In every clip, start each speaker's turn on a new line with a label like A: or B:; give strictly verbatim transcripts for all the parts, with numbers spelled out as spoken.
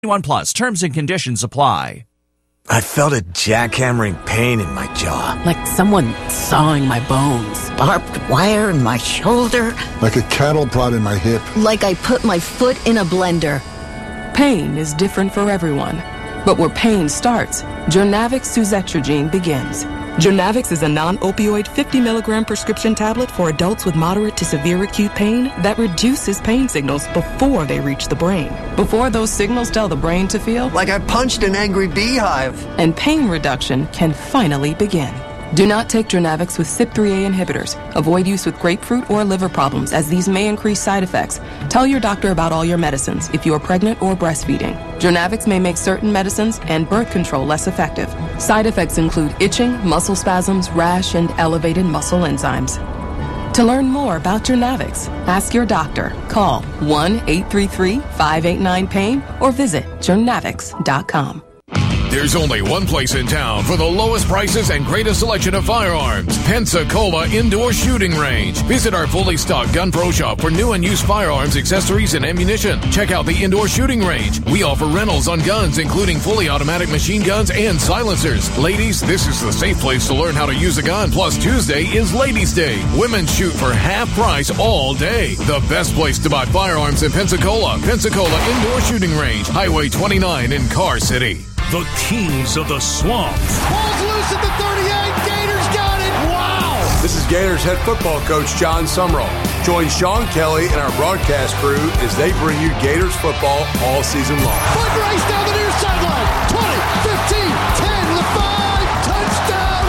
A: One Plus, terms and conditions apply.
B: I felt a jackhammering pain in my jaw.
C: Like someone sawing my bones.
D: Barbed wire in my shoulder.
E: Like a cattle prod in my hip.
D: Like I put my foot in a blender.
C: Pain is different for everyone. But where pain starts, Journavx Suzetrigine begins. Journavx is a non-opioid fifty milligram prescription tablet for adults with moderate to severe acute pain that reduces pain signals before they reach the brain. Before those signals tell the brain to feel
F: like I punched an angry beehive.
C: And pain reduction can finally begin. Do not take Journavx with C Y P three A inhibitors. Avoid use with grapefruit or liver problems, as these may increase side effects. Tell your doctor about all your medicines if you are pregnant or breastfeeding. Journavx may make certain medicines and birth control less effective. Side effects include itching, muscle spasms, rash, and elevated muscle enzymes. To learn more about Journavx, ask your doctor. Call one eight three three, five eight nine, pain or visit journavx dot com.
G: There's only one place in town for the lowest prices and greatest selection of firearms. Pensacola Indoor Shooting Range. Visit our fully stocked Gun Pro shop for new and used firearms, accessories, and ammunition. Check out the Indoor Shooting Range. We offer rentals on guns, including fully automatic machine guns and silencers. Ladies, this is the safe place to learn how to use a gun. Plus, Tuesday is Ladies' Day. Women shoot for half price all day. The best place to buy firearms in Pensacola. Pensacola Indoor Shooting Range. Highway twenty-nine in Car City.
H: The Kings of the Swamp.
I: Ball's loose at the thirty-eight. Gators got it. Wow.
J: This is Gators head football coach John Sumrall. Join Sean Kelly and our broadcast crew as they bring you Gators football all season long.
I: Foot race down the near sideline. twenty, fifteen, ten, the five. Touchdown,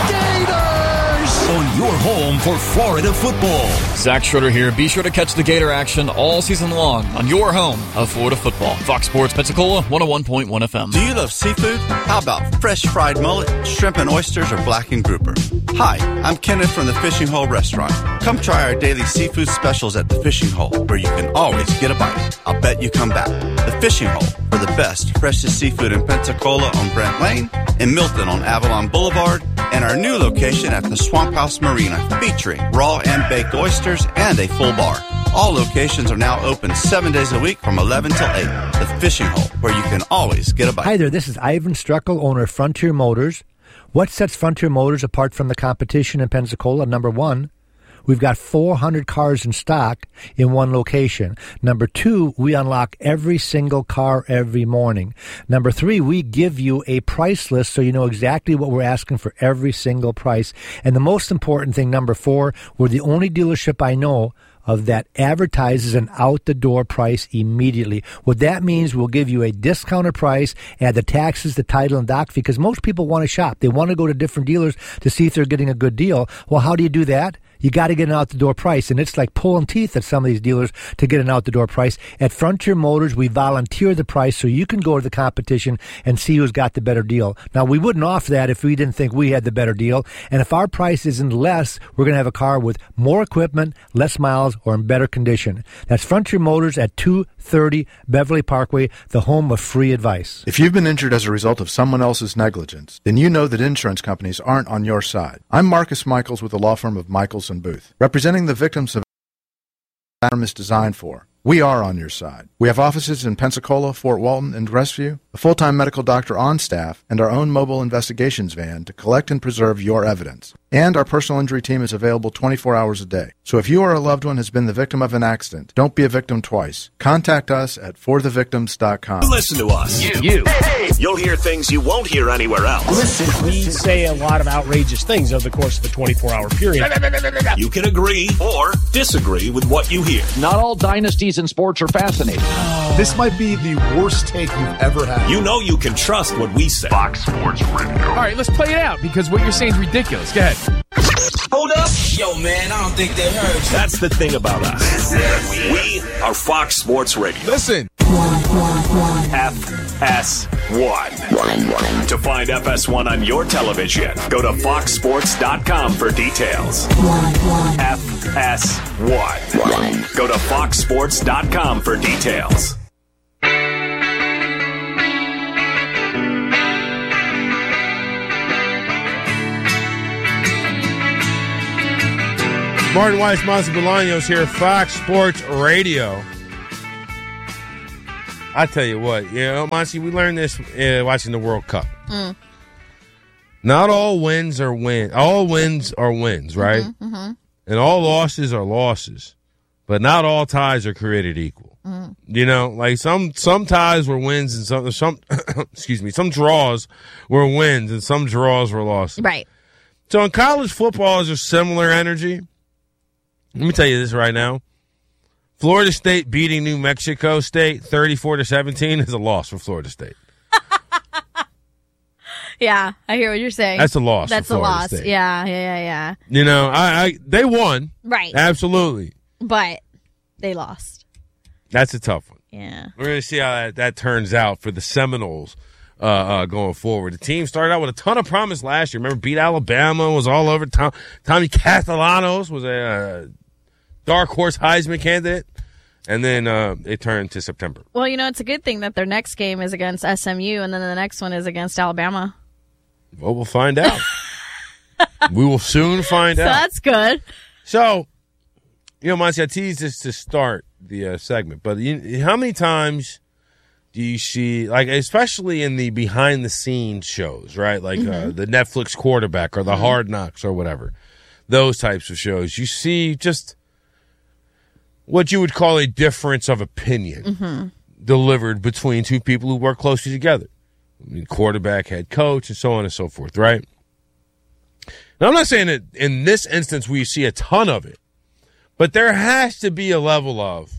I: Gators.
H: On your home for Florida football.
K: Zach Schroeder here. Be sure to catch the Gator action all season long on your home of Florida football. Fox Sports Pensacola, one oh one point one F M.
L: Do you love seafood? How about fresh fried mullet, shrimp and oysters, or blackened grouper? Hi, I'm Kenneth from the Fishing Hole Restaurant. Come try our daily seafood specials at the Fishing Hole, where you can always get a bite. I'll bet you come back. The Fishing Hole for the best, freshest seafood in Pensacola on Brent Lane, in Milton on Avalon Boulevard, and our new location at the Swamp House Marina, featuring raw and baked oysters and a full bar. All locations are now open seven days a week from eleven till eight. The Fishing Hole, where you can always get a bite.
M: Hi there, this is Ivan Struckel, owner of Frontier Motors. What sets Frontier Motors apart from the competition in Pensacola? Number one, we've got four hundred cars in stock in one location. Number two, we unlock every single car every morning. Number three, we give you a price list so you know exactly what we're asking for every single price. And the most important thing, number four, we're the only dealership I know of that advertises an out-the-door price immediately. What that means, we'll give you a discounted price, add the taxes, the title, and doc fee, because most people want to shop. They want to go to different dealers to see if they're getting a good deal. Well, how do you do that? You got to get an out-the-door price, and it's like pulling teeth at some of these dealers to get an out-the-door price. At Frontier Motors, we volunteer the price so you can go to the competition and see who's got the better deal. Now, we wouldn't offer that if we didn't think we had the better deal, and if our price isn't less, we're going to have a car with more equipment, less miles, or in better condition. That's Frontier Motors at two thirty Beverly Parkway, the home of free advice.
N: If you've been injured as a result of someone else's negligence, then you know that insurance companies aren't on your side. I'm Marcus Michaels with the law firm of Michaels and Booth, representing the victims of the firm is designed for. We are on your side. We have offices in Pensacola, Fort Walton, and Restview, a full-time medical doctor on staff, and our own mobile investigations van to collect and preserve your evidence. And our personal injury team is available twenty-four hours a day. So if you or a loved one has been the victim of an accident, don't be a victim twice. Contact us at for the victims dot com.
H: Listen to us.
O: You. you. Hey, hey. You'll hear things you won't hear anywhere else.
P: Listen, we say a lot of outrageous things over the course of a twenty-four hour period.
H: You can agree or disagree with what you hear.
Q: Not all dynasties in sports are fascinating.
E: Oh. This might be the worst take you've ever had.
H: You know you can trust what we say.
R: Fox Sports Radio.
S: All right, let's play it out because what you're saying is ridiculous. Go ahead.
T: Hold up. Yo, man, I don't think they heard you.
H: That's the thing about us. We are Fox Sports Radio.
S: Listen.
H: F S one. To find F S one on your television, go to fox sports dot com for details. F S one. Go to fox sports dot com for details.
U: Martin Weiss, Monza Bolaños here, Fox Sports Radio.
R: I tell you what, you know, Monty, we learned this uh, watching the World Cup.
B: Mm.
R: Not all wins are wins. All wins are wins, right?
B: Mm-hmm, mm-hmm.
R: And all losses are losses. But not all ties are created equal.
B: Mm.
R: You know, like some some ties were wins and some some excuse me, some draws were wins and some draws were losses.
B: Right.
R: So in college football is a similar energy. Let me tell you this right now. Florida State beating New Mexico State thirty-four to seventeen is a loss for Florida State.
B: Yeah, I hear what you're saying.
R: That's a loss.
B: That's
R: for
B: a
R: Florida
B: loss.
R: State.
B: Yeah, yeah, yeah, yeah.
R: You know, I, I they won.
B: Right.
R: Absolutely.
B: But they lost.
R: That's a tough one.
B: Yeah.
R: We're going to see how that, that turns out for the Seminoles uh, uh, going forward. The team started out with a ton of promise last year. Remember, beat Alabama, was all over. Tom, Tommy Castellanos was a uh, dark horse Heisman candidate. And then uh, it turned to September.
B: Well, you know, it's a good thing that their next game is against S M U, and then the next one is against Alabama.
R: Well, we'll find out. We will soon find
B: so
R: out.
B: That's good.
R: So, you know, Monty, I teased this to start the uh, segment, but you, how many times do you see, like, especially in the behind-the-scenes shows, right? Like
B: Mm-hmm.
R: uh, the Netflix Quarterback or the
B: Mm-hmm.
R: Hard Knocks or whatever, those types of shows, you see just what you would call a difference of opinion
B: Mm-hmm.
R: delivered between two people who work closely together. I mean, quarterback, head coach, and so on and so forth, right? Now, I'm not saying that in this instance we see a ton of it, but there has to be a level of,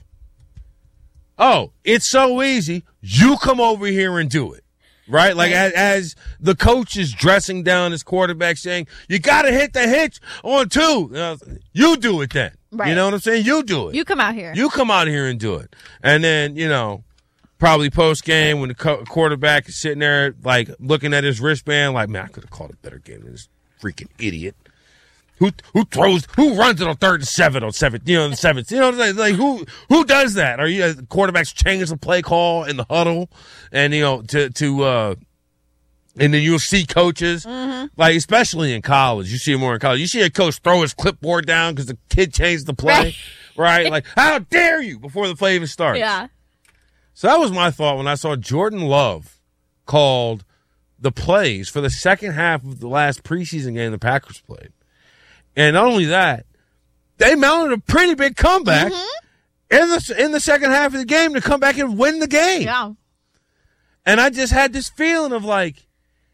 R: oh, it's so easy, you come over here and do it, right? Like as, as the coach is dressing down his quarterback saying, you got to hit the hitch on two. Uh, you do it then.
B: Right.
R: You know what I'm saying? You do it.
B: You come out here.
R: You come out here and do it. And then, you know, probably post game when the co- quarterback is sitting there, like, looking at his wristband, like, man, I could have called a better game than this freaking idiot. Who who throws, who runs it on third and seven on seventh, you know, the seventh, you know what I'm saying? Like, who who does that? Are you, uh, quarterbacks change the play call in the huddle and, you know, to, to, uh, and then you'll see coaches,
B: mm-hmm.
R: like, especially in college, you see it more in college. You see a coach throw his clipboard down because the kid changed the play, right? right? Like, how dare you before the play even starts?
B: Yeah.
R: So that was my thought when I saw Jordan Love called the plays for the second half of the last preseason game the Packers played. And not only that, they mounted a pretty big comeback
B: mm-hmm.
R: in the in the second half of the game to come back and win the game.
B: Yeah.
R: And I just had this feeling of like,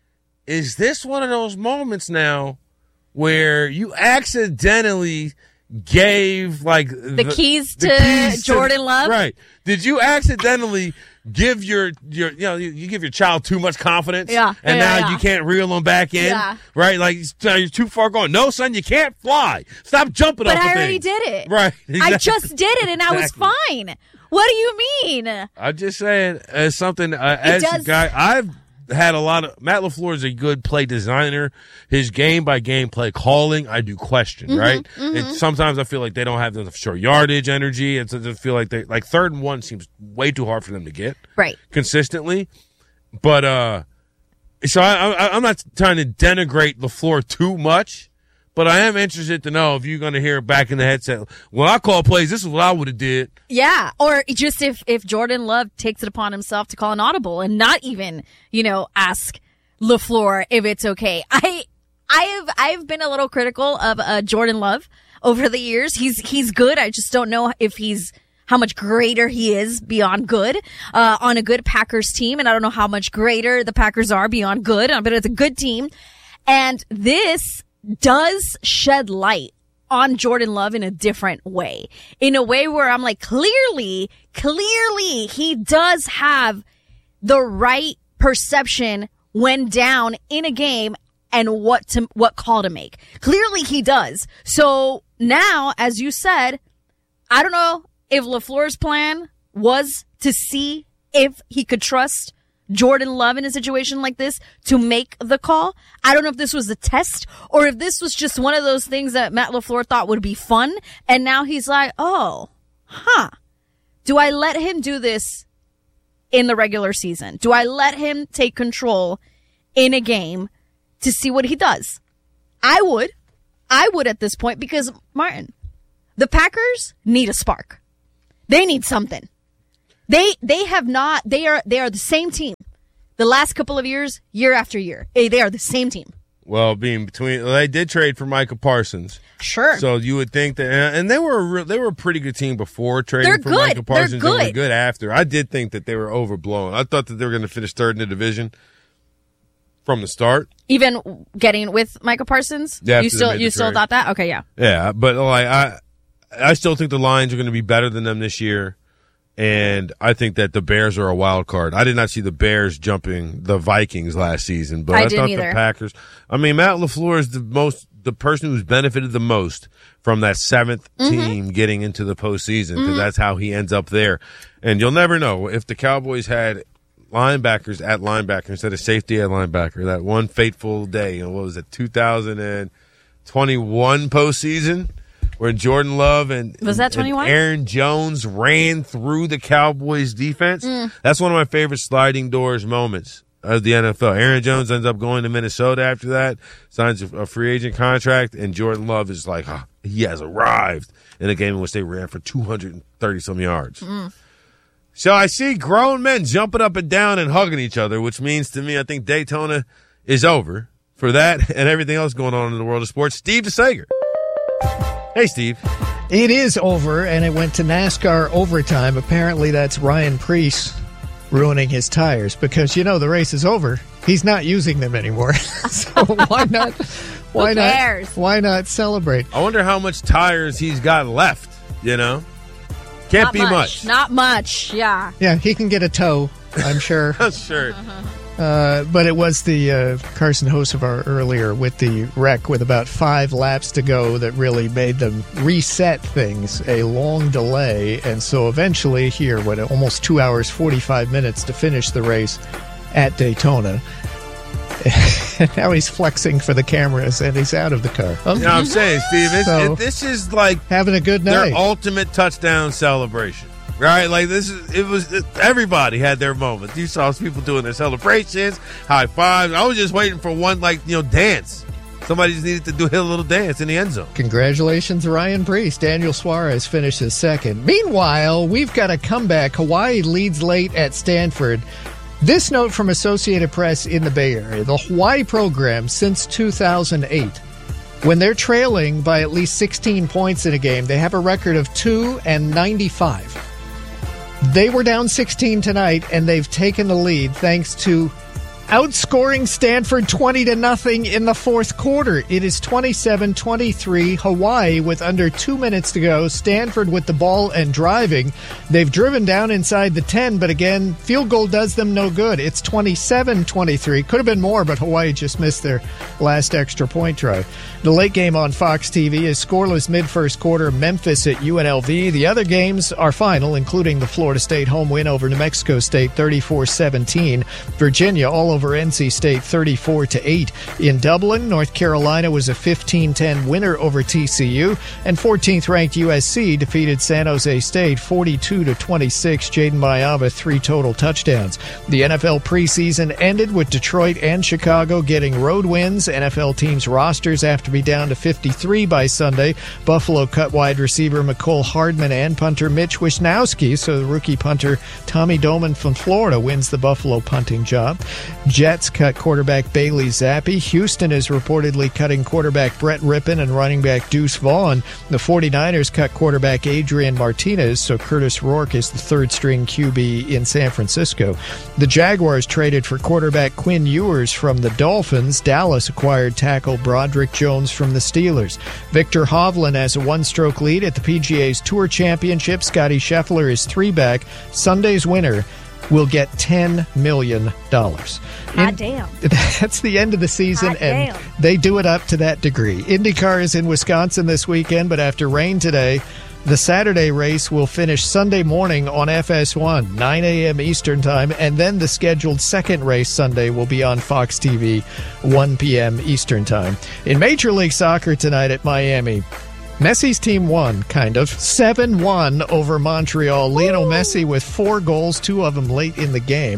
R: is this one of those moments now where you accidentally gave like
B: the, the keys to
R: the keys
B: Jordan
R: to,
B: Love?
R: Right. Did you accidentally give your, your you know, you, you give your child too much confidence?
B: Yeah.
R: And
B: yeah,
R: now
B: yeah.
R: you can't reel them back in?
B: Yeah.
R: Right? Like, you're too far gone. No, son, you can't fly. Stop jumping
B: but
R: off
B: I
R: the
B: already
R: thing.
B: did it.
R: Right. Exactly.
B: I just did it, and I was
R: Exactly.
B: fine. What do you mean?
R: I'm just saying, as something, uh, as
B: does-
R: a guy, I've had a lot of, Matt LaFleur is a good play designer. His game-by-game play calling, I do question,
B: Mm-hmm,
R: right?
B: mm-hmm.
R: And sometimes I feel like they don't have enough short yardage energy. It's, I feel like they, like third and one seems way too hard for them to get.
B: Right.
R: Consistently. But, uh, so I, I, I'm not trying to denigrate LaFleur too much, but I am interested to know if you're going to hear back in the headset, when I call plays, this is what I would have did.
B: Yeah, or just if, if Jordan Love takes it upon himself to call an audible and not even, you know, ask LaFleur if it's okay. I I have I've been a little critical of uh, Jordan Love over the years. He's he's good. I just don't know if he's how much greater he is beyond good uh, on a good Packers team, and I don't know how much greater the Packers are beyond good. But it's a good team, and this does shed light on Jordan Love in a different way, in a way where I'm like, clearly, clearly he does have the right perception when down in a game and what to, what call to make. Clearly he does. So now, as you said, I don't know if LaFleur's plan was to see if he could trust Jordan Love in a situation like this to make the call. I don't know if this was a test or if this was just one of those things that Matt LaFleur thought would be fun. And now he's like, oh, huh. Do I let him do this in the regular season? Do I let him take control in a game to see what he does? I would. I would at this point because, Martin, the Packers need a spark. They need something. They they have not. They are they are the same team. The last couple of years, year after year, they they are the same team.
R: Well, being between, well, they did trade for Micah Parsons.
B: Sure.
R: So you would think that, and they were a real, they were a pretty good team before trading
B: They're
R: for
B: good.
R: Micah Parsons.
B: They're good.
R: They were good after. I did think that they were overblown. I thought that they were going to finish third in the division from the start.
B: Even getting with Micah Parsons,
R: Yeah,
B: you
R: after they
B: still
R: made
B: you
R: the
B: still
R: trade.
B: thought that? Okay, yeah.
R: Yeah, but like I, I still think the Lions are going to be better than them this year. And I think that the Bears are a wild card. I did not see the Bears jumping the Vikings last season, but
B: I
R: I,
B: didn't
R: thought
B: either.
R: the Packers. I mean, Matt LaFleur is the most, the person who's benefited the most from that seventh
B: Mm-hmm.
R: team getting into the postseason because
B: Mhm.
R: that's how he ends up there. And you'll never know if the Cowboys had linebackers at linebacker instead of safety at linebacker. That one fateful day, you know, what was it, two thousand twenty-one postseason? Where Jordan Love and,
B: Was that
R: and
B: twenty-one?
R: Aaron Jones ran through the Cowboys defense.
B: Mm.
R: That's one of my favorite sliding doors moments of the N F L. Aaron Jones ends up going to Minnesota after that, signs a, a free agent contract, and Jordan Love is like, oh, he has arrived in a game in which they ran for two hundred thirty some yards.
B: Mm.
R: So I see grown men jumping up and down and hugging each other, which means to me I think Daytona is over for that and everything else going on in the world of sports. Steve DeSager. Hey, Steve.
U: It is over, and it went to NASCAR overtime. Apparently, that's Ryan Preece ruining his tires because, you know, the race is over. He's not using them anymore. So why not? Why
B: Who
U: not?
B: cares?
U: Why not celebrate?
R: I wonder how much tires he's got left, you know? Can't
B: Not
R: be much.
B: Not much. Yeah.
U: Yeah, he can get a tow, I'm sure.
R: Sure.
U: Uh, but it was the uh, Carson Hocevar earlier with the wreck with about five laps to go that really made them reset things, a long delay. And so eventually here, what, almost two hours, forty-five minutes to finish the race at Daytona. And now he's flexing for the cameras and he's out of the car.
R: You know what I'm saying, Steve? It's,
U: So-
R: it, this is like
U: having a good night.
R: their ultimate touchdown celebration. Right, like this is it was it, everybody had their moment. You saw people doing their celebrations, high fives. I was just waiting for one, like you know, dance. Somebody just needed to do a little dance in the end zone.
U: Congratulations, Ryan Preece. Daniel Suarez finishes second. Meanwhile, we've got a comeback. Hawaii leads late at Stanford. This note from Associated Press in the Bay Area. The Hawaii program since two thousand eight. When they're trailing by at least sixteen points in a game, they have a record of two and ninety-five. They were down sixteen tonight, and they've taken the lead thanks to outscoring Stanford twenty to nothing in the fourth quarter. It is twenty-seven twenty-three Hawaii with under two minutes to go. Stanford with the ball and driving. They've driven down inside the ten, but again, field goal does them no good. It's twenty-seven twenty-three. Could have been more, but Hawaii just missed their last extra point try. The late game on Fox T V is scoreless mid-first quarter, Memphis at U N L V. The other games are final, including the Florida State home win over New Mexico State thirty-four seventeen. Virginia all over N C State thirty-four to eight. In Dublin, North Carolina was a fifteen ten winner over T C U, and fourteenth ranked U S C defeated San Jose State forty-two to twenty-six. Jaden Mayava three total touchdowns. The N F L preseason ended with Detroit and Chicago getting road wins. N F L teams' rosters have to be down to fifty-three by Sunday. Buffalo cut wide receiver McCole Hardman and punter Mitch Wisnowski, so the rookie punter Tommy Doman from Florida wins the Buffalo punting job. Jets cut quarterback Bailey Zappi. Houston is reportedly cutting quarterback Brett Rippon and running back Deuce Vaughn. The 49ers cut quarterback Adrian Martinez, so Curtis Rourke is the third-string Q B in San Francisco. The Jaguars traded for quarterback Quinn Ewers from the Dolphins. Dallas acquired tackle Broderick Jones from the Steelers. Victor Hovland has a one-stroke lead at the P G A's Tour Championship. Scotty Scheffler is three back. Sunday's winner will get ten million dollars.
B: Hot damn.
U: That's the end of the season,
B: Hot
U: and
B: damn.
U: they do it up to that degree. IndyCar is in Wisconsin this weekend, but after rain today, the Saturday race will finish Sunday morning on F S one, nine a.m. Eastern Time, and then the scheduled second race Sunday will be on Fox T V, one p.m. Eastern Time. In Major League Soccer tonight at Miami, Messi's team won, kind of, seven one over Montreal. Lionel Messi with four goals, two of them late in the game.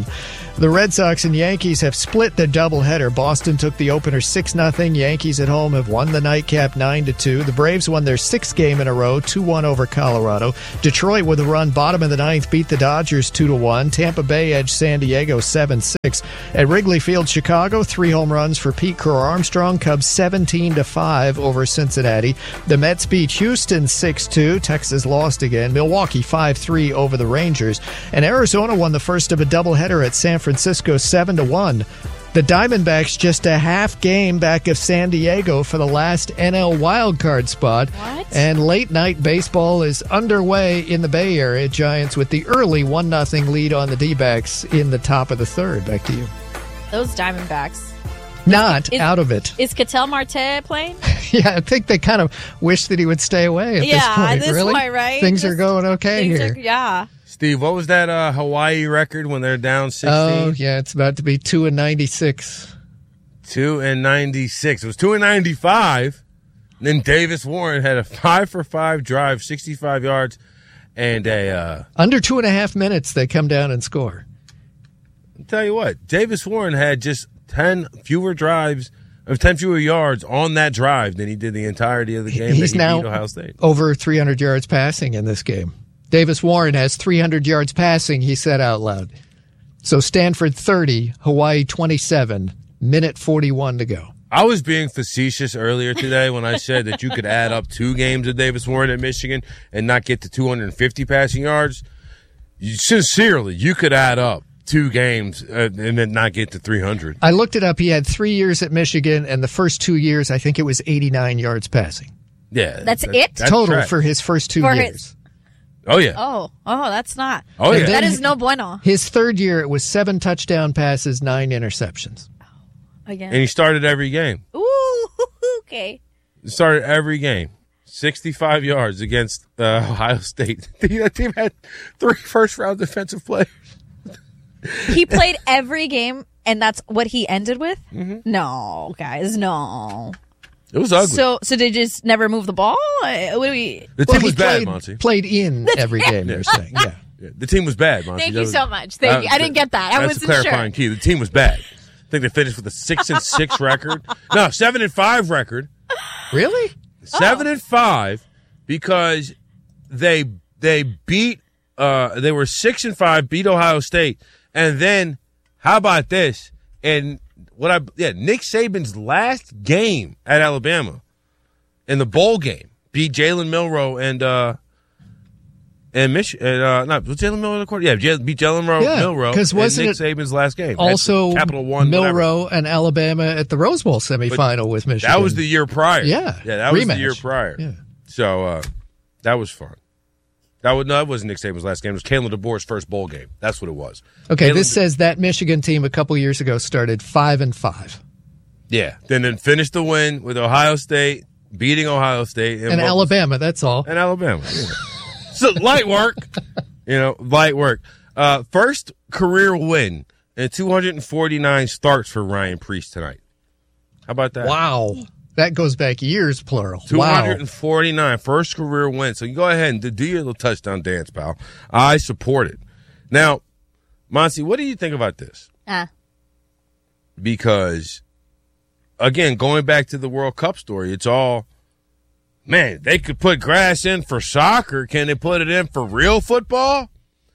U: The Red Sox and Yankees have split the doubleheader. Boston took the opener six nothing. Yankees at home have won the nightcap nine to two. The Braves won their sixth game in a row, two one over Colorado. Detroit, with a run bottom of the ninth, beat the Dodgers two to one. Tampa Bay edged San Diego seven six. At Wrigley Field, Chicago, three home runs for Pete Crow-Armstrong. Cubs seventeen to five over Cincinnati. The Mets beat Houston six two. Texas lost again. Milwaukee five three over the Rangers. And Arizona won the first of a doubleheader at San Francisco seven to one. The Diamondbacks just a half game back of San Diego for the last N L wildcard spot.
B: What?
U: And late night baseball is underway in the Bay Area. Giants with the early one nothing lead on the D-backs in the top of the third. Back to you.
B: Those Diamondbacks.
U: Not
B: Is-
U: out of it.
B: Is Ketel Marte playing?
U: Yeah, I think they kind of wish that he would stay away at
B: Yeah,
U: this point.
B: at this
U: really?
B: point, right?
U: Things
B: Just-
U: are going okay
B: Things
U: here.
B: are- yeah.
R: Steve, what was that uh, Hawaii record when they're down sixteen?
U: Oh, yeah, it's about to be two and ninety-six.
R: Two and ninety-six. It was two and ninety-five. Then Davis Warren had a five for five drive, sixty-five yards, and a. Uh,
U: Under two and a half minutes, they come down and score.
R: I'll tell you what, Davis Warren had just ten fewer drives, or ten fewer yards on that drive than he did the entirety of the game.
U: He's
R: that he
U: now
R: beat Ohio State.
U: over three hundred yards passing in this game. Davis Warren has three hundred yards passing, he said out loud. So Stanford thirty, Hawaii twenty-seven, minute forty-one to go.
R: I was being facetious earlier today when I said that you could add up two games of Davis Warren at Michigan and not get to two hundred fifty passing yards. You, sincerely, you could add up two games uh, and then not get to three hundred.
U: I looked it up. He had three years at Michigan, and the first two years, I think it was eighty-nine yards passing.
R: Yeah.
B: That's
R: that-
B: it?
R: that's
U: Total
R: trash.
U: for his first two
B: For
U: years.
B: his-
R: Oh, yeah.
B: Oh, oh, that's not.
R: Oh, yeah.
B: That is no bueno.
U: His third year, it was seven touchdown passes, nine interceptions.
B: Again.
R: And he started every game.
B: Ooh, okay.
R: He started every game. sixty-five yards against uh, Ohio State. That team had three first-round defensive players.
B: He played every game, and that's what he ended with?
R: Mm-hmm.
B: No, guys, no.
R: It was ugly.
B: So, so they just never move the ball? Uh, What do we?
R: the
U: Well,
R: team
U: he
R: was bad,
U: played,
R: Monty.
U: played in every game, they're saying. Yeah.
R: Yeah, the team was bad, Monty.
B: Thank
R: That
B: you
R: was-
B: so much. Thank you. I didn't get that. I
R: That's the
B: wasn't
R: clarifying
B: sure.
R: key. The team was bad. I think they finished with a six and six record. No, seven and five record.
U: Really?
R: Seven and five because they they beat. Uh, they were six and five, beat Ohio State, and then how about this? And what I yeah, Nick Saban's last game at Alabama in the bowl game beat Jalen Milroe and uh and Mich and uh not was Jalen Milroe the quarter? Yeah, J- beat Jalen Milroe,
U: Yeah,
R: Milroe
U: 'cause
R: in
U: wasn't
R: Nick
U: it
R: Saban's last game.
U: Also,
R: At Capital One, whatever.
U: Milroe and Alabama at the Rose Bowl semifinal with Michigan.
R: That was the year prior.
U: Yeah.
R: Yeah, that was the
U: Rematch.
R: year prior.
U: Yeah.
R: So uh, that was fun. That was no, that wasn't Nick Saban's last game. It was Kalen DeBoer's first bowl game. That's what it was.
U: Okay,
R: Kalen
U: this
R: De-
U: says that Michigan team a couple years ago started five and five,
R: yeah. Then then finished the win with Ohio State, beating Ohio State
U: and
R: what was-
U: Alabama. That's all.
R: and Alabama. Yeah. So light work, you know, light work. Uh, first career win and two hundred forty-nine starts for Ryan Priest tonight. How about that?
U: Wow, that goes back years, plural. Wow.
R: two forty-nine, first career win. So you go ahead and do your little touchdown dance, pal. I support it. Now, Monty, what do you think about this?
B: Uh,
R: Because, again, going back to the World Cup story, it's all, man, they could put grass in for soccer. Can they put it in for real football?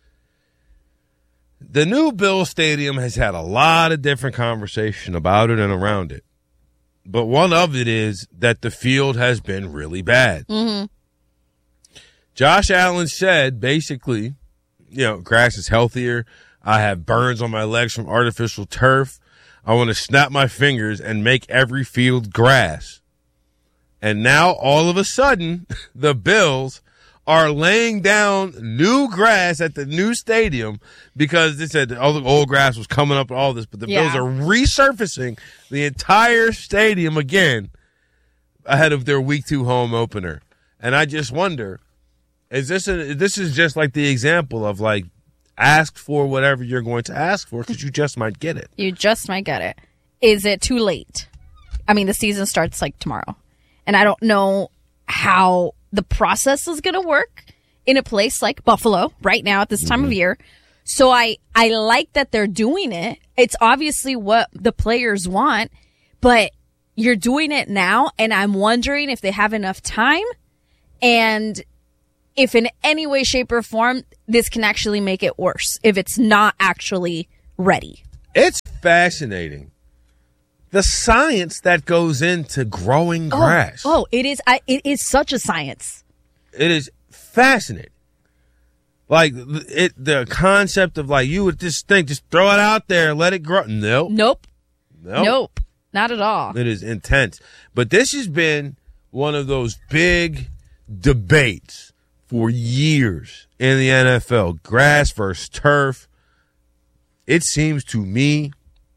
R: The new Bill Stadium has had a lot of different conversation about it and around it. But one of it is that the field has been really bad.
B: mm-hmm.
R: Josh Allen said, basically, you know, grass is healthier. I have burns on my legs from artificial turf. I want to snap my fingers and make every field grass. And now, all of a sudden, the Bills are laying down new grass at the new stadium because they said all the old grass was coming up and all this, but the
B: Yeah.
R: Bills are resurfacing the entire stadium again ahead of their week two home opener. And I just wonder, is this a, this is just like the example of like ask for whatever you're going to ask for because you just might get it.
B: You just might get it. Is it too late? I mean, the season starts like tomorrow. And I don't know how the process is going to work in a place like Buffalo right now at this time
R: Mm-hmm.
B: of year. So I, I like that they're doing it. It's obviously what the players want, but you're doing it now, and I'm wondering if they have enough time and if in any way, shape, or form this can actually make it worse if it's not actually ready.
R: It's fascinating. The science that goes into growing grass.
B: Oh, oh it is I, it is such a science.
R: It is fascinating. Like, it, the concept of, like, you would just think, just throw it out there, let it grow. Nope.
B: Nope.
R: Nope.
B: Nope. Not at all.
R: It is intense. But this has been one of those big debates for years in the N F L. Grass versus turf. It seems to me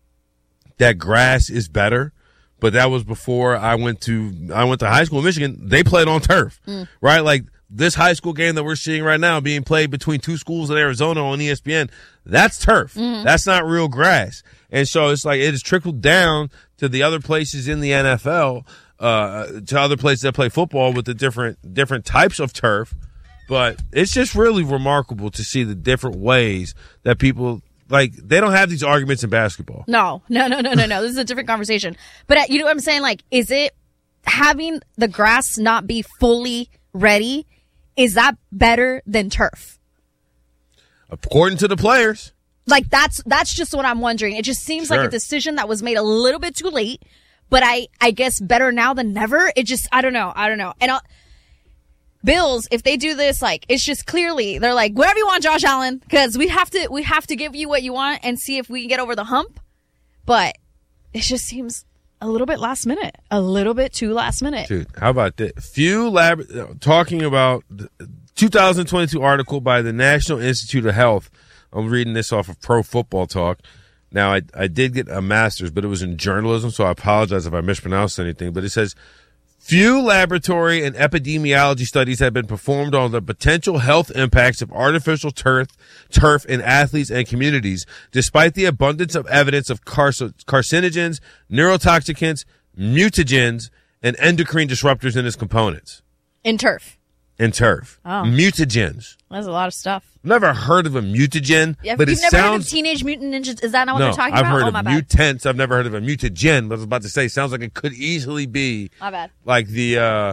R: that grass is better, but that was before I went to I went to high school in Michigan. They played on turf, mm. right? Like this high school game that we're seeing right now being played between two schools in Arizona on E S P N, that's turf. Mm. That's not real grass. And so it's like it has trickled down to the other places in the N F L, uh, to other places that play football with the different different types of turf. But it's just really remarkable to see the different ways that people, like, they don't have these arguments in basketball.
B: No, no, no, no, no, no. This is a different conversation. But uh, you know what I'm saying? Like, is it having the grass not be fully ready, is that better than turf?
R: According to the players.
B: Like, that's that's just what I'm wondering. It just seems sure. like a decision that was made a little bit too late, but I, I guess better now than never. It just, I don't know. I don't know. And I'll, Bills, if they do this, like, it's just clearly, they're like, whatever you want, Josh Allen, because we have to, we have to give you what you want and see if we can get over the hump. But it just seems a little bit last minute, a little bit too last minute.
R: Dude, how about that? Few lab, talking about the two thousand twenty-two article by the National Institute of Health. I'm reading this off of Pro Football Talk. Now, I, I did get a master's, but it was in journalism, so I apologize if I mispronounced anything. But it says, few laboratory and epidemiology studies have been performed on the potential health impacts of artificial turf, turf in athletes and communities, despite the abundance of evidence of carc- carcinogens, neurotoxicants, mutagens, and endocrine disruptors in its components.
B: In turf.
R: In turf.
B: Oh.
R: Mutagens.
B: That's a lot of stuff.
R: Never heard of a mutagen,
B: Yeah,
R: but
B: you've
R: it
B: never
R: sounds...
B: heard of Teenage Mutant Ninja? Is that not what
R: no,
B: they're talking
R: I've
B: about?
R: heard
B: oh,
R: of
B: my bad.
R: mutants. I've never heard of a mutagen. But I was about to say, sounds like it could easily be
B: My bad.
R: like the uh,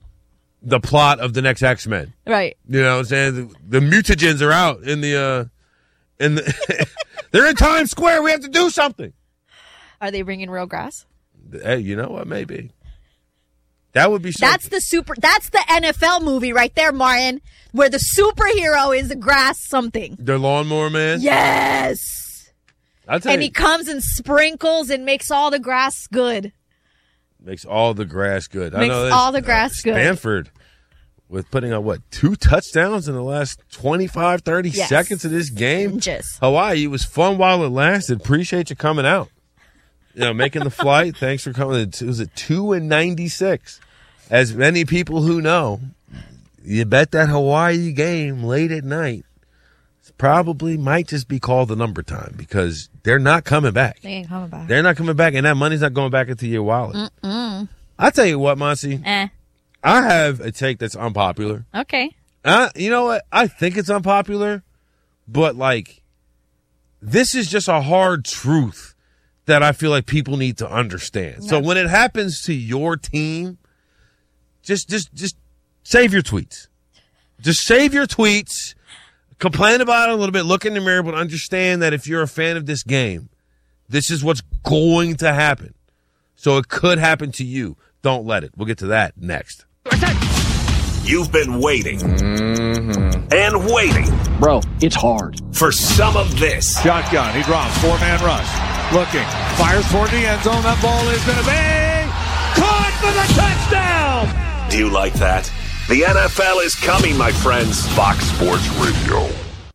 R: the plot of the next X-Men.
B: Right.
R: You know what I'm saying? The, the mutagens are out in the uh, in the they're in Times Square. We have to do something.
B: Are they bringing real grass?
R: Hey, you know what? Maybe. That would be so.
B: That's the super. That's the N F L movie right there, Martin, where the superhero is the grass something.
R: The lawnmower man.
B: Yes.
R: I'll tell
B: and
R: you,
B: he comes and sprinkles and makes all the grass good.
R: Makes all the grass good.
B: Makes
R: I know
B: all the grass
R: uh,
B: good.
R: Stanford with putting up what two touchdowns in the last twenty-five, thirty
B: Yes.
R: seconds of this game.
B: Just.
R: Hawaii, it was fun while it lasted. Appreciate you coming out. You know, making the flight. Thanks for coming. It was at two and ninety-six. As many people who know, you bet that Hawaii game late at night probably might just be called the number time because they're not coming back.
B: They ain't coming back.
R: They're not coming back, and that money's not going back into your wallet.
B: Mm-mm.
R: I'll tell you what, Monsi.
B: Eh.
R: I have a take that's unpopular.
B: Okay.
R: Uh, you know what? I think it's unpopular, but, like, this is just a hard truth that I feel like people need to understand. So when it happens to your team, just just just save your tweets. Just save your tweets. Complain about it a little bit. Look in the mirror, but understand that if you're a fan of this game, this is what's going to happen. So it could happen to you. Don't let it. We'll get to that next.
O: You've been waiting mm-hmm. and waiting.
Q: Bro, it's hard.
O: For some of this.
A: Shotgun. He drops. Four-man rush. Looking. Fires toward the end zone. That ball is going to be caught for the touchdown.
O: Do you like that? The N F L is coming, my friends. Fox Sports Radio.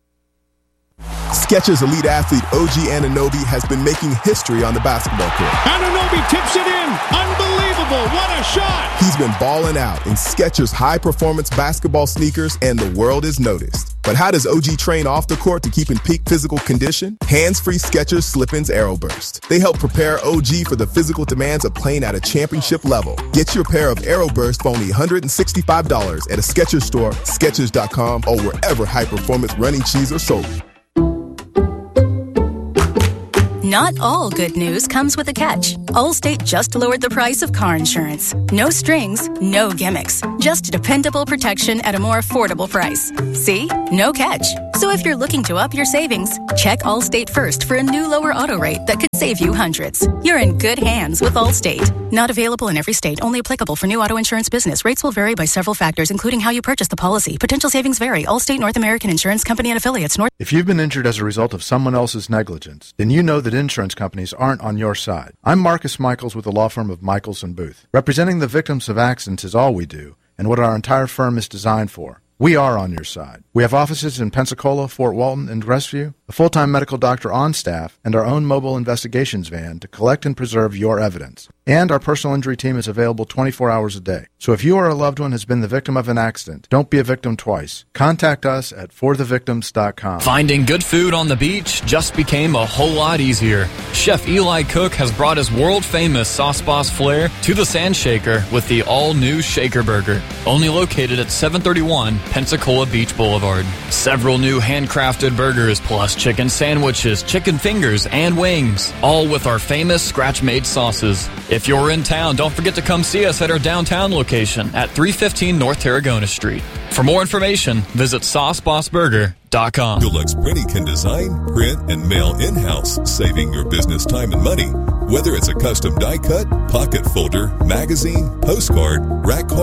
V: Skechers elite athlete O G Anunoby has been making history on the basketball court.
I: Anunoby tips it in. Unbelievable. What a shot.
V: He's been balling out in Skechers high-performance basketball sneakers, and the world has noticed. But how does O G train off the court to keep in peak physical condition? Hands-free Skechers Slip-ins Aeroburst. They help prepare O G for the physical demands of playing at a championship level. Get your pair of Aeroburst for only one hundred sixty-five dollars at a Skechers store, Skechers dot com, or wherever high-performance running shoes are sold.
D: Not all good news comes with a catch. Allstate just lowered the price of car insurance. No strings, no gimmicks. Just dependable protection at a more affordable price. See? No catch. So if you're looking to up your savings, check Allstate first for a new lower auto rate that could save you hundreds. You're in good hands with Allstate. Not available in every state. Only applicable for new auto insurance business. Rates will vary by several factors, including how you purchase the policy. Potential savings vary. Allstate North American Insurance Company and affiliates. North.
N: If you've been injured as a result of someone else's negligence, then you know that insurance companies aren't on your side. I'm Marcus Michaels with the law firm of Michaels and Booth. Representing the victims of accidents is all we do, and what our entire firm is designed for. We are on your side. We have offices in Pensacola, Fort Walton, and Crestview, a full-time medical doctor on staff, and our own mobile investigations van to collect and preserve your evidence. And our personal injury team is available twenty-four hours a day. So if you or a loved one has been the victim of an accident, don't be a victim twice. Contact us at for the victims dot com.
K: Finding good food on the beach just became a whole lot easier. Chef Eli Cook has brought his world-famous Sauce Boss flair to the Sand Shaker with the all-new Shaker Burger, only located at seven thirty-one Pensacola Beach Boulevard. Several new handcrafted burgers plus chicken sandwiches, chicken fingers, and wings, all with our famous scratch-made sauces. If you're in town, don't forget to come see us at our downtown location at three fifteen North Tarragona Street. For more information, visit sauce boss burger dot com.
F: Deluxe Printing can design, print, and mail in-house, saving your business time and money. Whether it's a custom die cut, pocket folder, magazine, postcard, rack card,